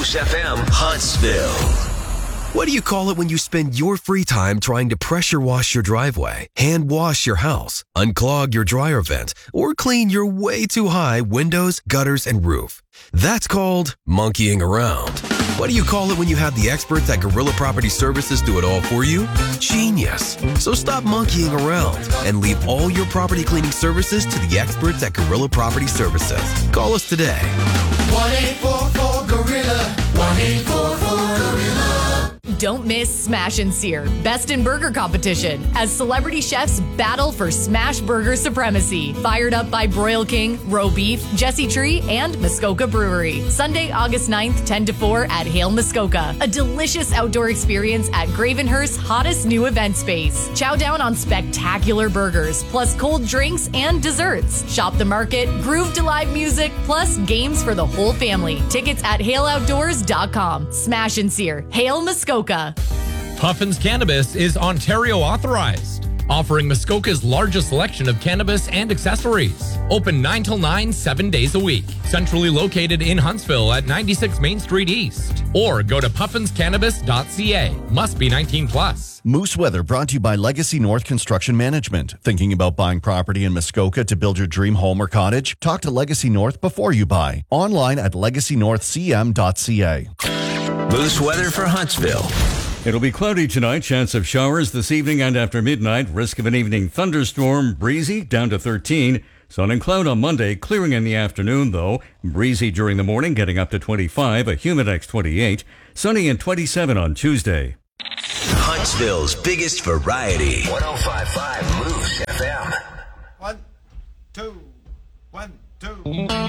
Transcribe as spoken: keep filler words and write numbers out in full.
Moose F M, Huntsville. What do you call it when you spend your free time trying to pressure wash your driveway, hand wash your house, unclog your dryer vent, or clean your way too high windows, gutters, and roof? That's called monkeying around. What do you call it when you have the experts at Gorilla Property Services do it all for you? Genius. So stop monkeying around and leave all your property cleaning services to the experts at Gorilla Property Services. Call us today. one eight four four gorilla. one eight four four gorilla. Don't miss Smash and Sear Best in Burger Competition as celebrity chefs battle for smash burger supremacy. Fired up by Broil King, Roe Beef, Jesse Tree, and Muskoka Brewery. Sunday, August ninth, ten to four at Hale Muskoka. A delicious outdoor experience at Gravenhurst's hottest new event space. Chow down on spectacular burgers, plus cold drinks and desserts. Shop the market, groove to live music, plus games for the whole family. Tickets at hale outdoors dot com. Smash and Sear, Hale Muskoka. Puffins Cannabis is Ontario authorized, offering Muskoka's largest selection of cannabis and accessories. Open nine till nine, seven days a week. Centrally located in Huntsville at ninety-six Main Street East. Or go to puffins cannabis dot c a. Must be nineteen plus. Moose Weather brought to you by Legacy North Construction Management. Thinking about buying property in Muskoka to build your dream home or cottage? Talk to Legacy North before you buy. Online at legacy north c m dot c a. Moose weather for Huntsville. It'll be cloudy tonight, chance of showers this evening and after midnight, risk of an evening thunderstorm, breezy down to thirteen. Sun and cloud on Monday, clearing in the afternoon though, breezy during the morning getting up to twenty-five, a Humidex twenty-eight, sunny and twenty-seven on Tuesday. Huntsville's biggest variety. one oh five point five Moose F M. One, two, one, two.